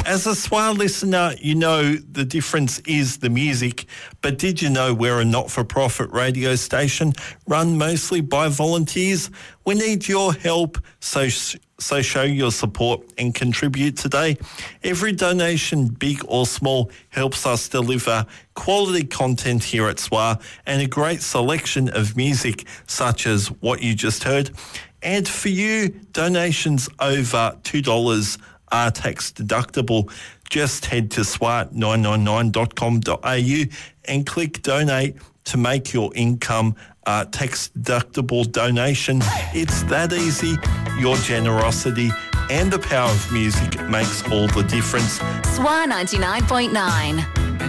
As a SWAR listener, you know the difference is the music, but did you know we're a not-for-profit radio station run mostly by volunteers? We need your help, so show your support and contribute today. Every donation, big or small, helps us deliver quality content here at SWAR and a great selection of music such as what you just heard. And for you, donations over $2 are tax deductible. Just head to swat999.com.au and click donate to make your income tax deductible donation. It's that easy. Your generosity and the power of music makes all the difference. SWAR 99.9.